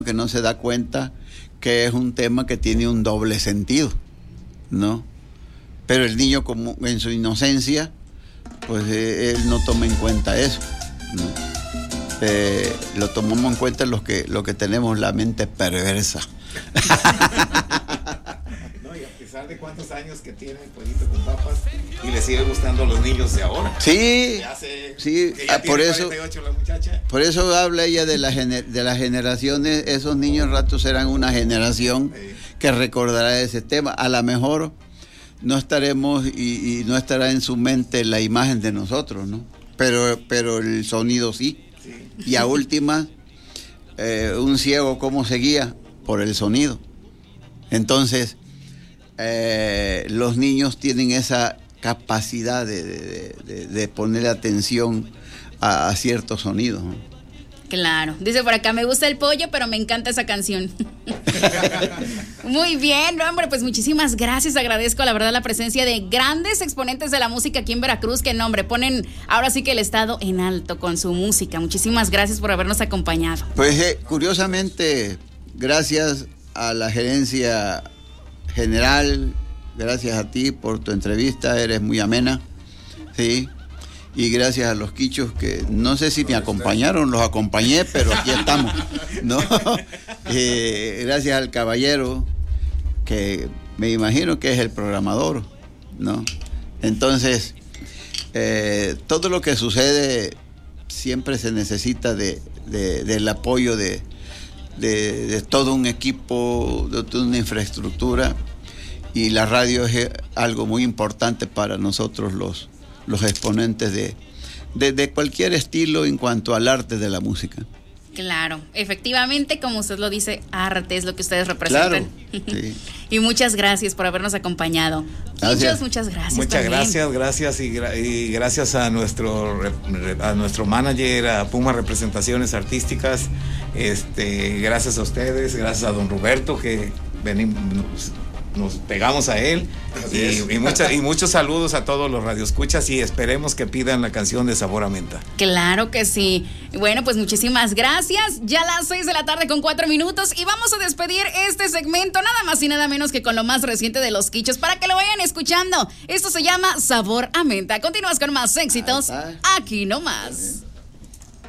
que no se da cuenta que es un tema que tiene un doble sentido, ¿no? Pero el niño, como en su inocencia, pues él no toma en cuenta eso, ¿no? Lo tomamos en cuenta los que tenemos la mente perversa. No, y a pesar de cuántos años que tiene el Pollito con Papas, y le sigue gustando a los niños de ahora. Sí, sí, por eso, 48 la muchacha. Por eso habla ella de las generaciones. Esos niños ratos serán una generación que recordará ese tema. A lo mejor no estaremos y no estará en su mente la imagen de nosotros, ¿no? Pero el sonido sí. Y a última, un ciego, ¿cómo se guía? Por el sonido. Entonces, los niños tienen esa capacidad de poner atención a ciertos sonidos, ¿no? Claro. Dice por acá, me gusta el pollo, pero me encanta esa canción. Muy bien, hombre, pues muchísimas gracias. Agradezco, la verdad, la presencia de grandes exponentes de la música aquí en Veracruz, que, nombre, ponen ahora sí que el estado en alto con su música. Muchísimas gracias por habernos acompañado. Pues, curiosamente, gracias a la gerencia general, gracias a ti por tu entrevista, eres muy amena, ¿sí? Y gracias a los quichos que no sé si me acompañaron, los acompañé, pero aquí estamos, ¿no? Gracias al caballero, que me imagino que es el programador, ¿no? Entonces, todo lo que sucede siempre se necesita del apoyo de todo un equipo, de toda una infraestructura, y la radio es algo muy importante para nosotros los exponentes de cualquier estilo en cuanto al arte de la música. Claro, efectivamente, como usted lo dice, arte es lo que ustedes representan. Claro, sí. Y muchas gracias por habernos acompañado. Muchas gracias. Muchas gracias y gracias a nuestro manager, a Puma Representaciones Artísticas. Gracias a ustedes, gracias a don Roberto, que nos pegamos a él, y muchos saludos a todos los radioescuchas, y esperemos que pidan la canción de Sabor a Menta. Claro que sí. Bueno, pues muchísimas gracias. Ya las 6:04 p.m. y vamos a despedir este segmento nada más y nada menos que con lo más reciente de los quichos para que lo vayan escuchando. Esto se llama Sabor a Menta. Continúas con más éxitos aquí nomás.